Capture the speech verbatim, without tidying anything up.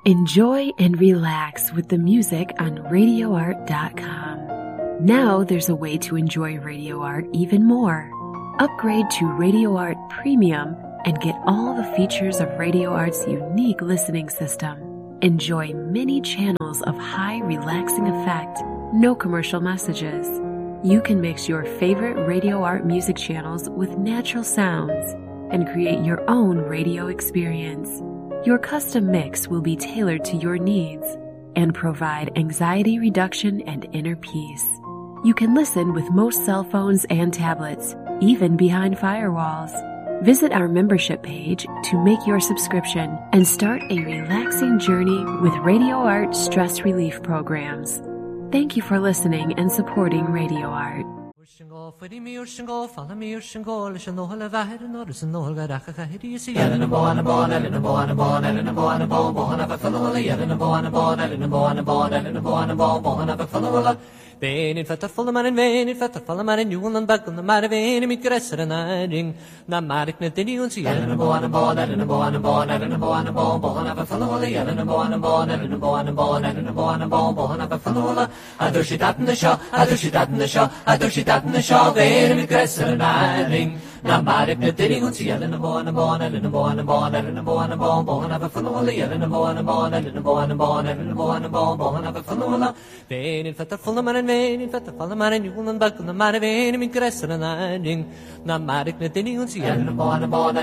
Enjoy and relax with the music on radio art dot com. Now there's a way to enjoy Radio Art even more. Upgrade to Radio Art Premium and get all the features of Radio Art's unique listening system. Enjoy many channels of high relaxing effect, no commercial messages. You can mix your favorite Radio Art music channels with natural sounds and create your own radio experience. Your custom mix will be tailored to your needs and provide anxiety reduction and inner peace. You can listen with most cell phones and tablets, even behind firewalls. Visit our membership page to make your subscription and start a relaxing journey with Radio Art stress relief programs. Thank you for listening and supporting Radio Art. Vein in fetta fulla man in vein in fetta fulla man in jul and back on the man vein in mikresser and ring na marik net in uns yellen and born and born and born and born and born and born born of a fulla yellen and born and born and born and born and born and born born of a fulla other shit at in the show other shit at in the show other shit at in the show vein in mikresser and ring na marik net in uns yellen and born and born and born and born and born and born born of a fulla yellen and born and born and born and born and born and born born of a fulla vein in fetta fulla man vein in fetta fulla man in jul and back on the man vein in mikresser and ring na marik net in uns yellen and born and born